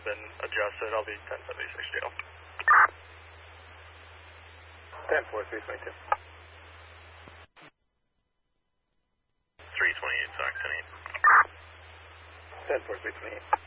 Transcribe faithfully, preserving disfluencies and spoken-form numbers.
have been adjusted. I'll be ten seventy-six jail. ten four, three twenty-two. three twenty-eight, talk to me. ten four, three twenty-eight.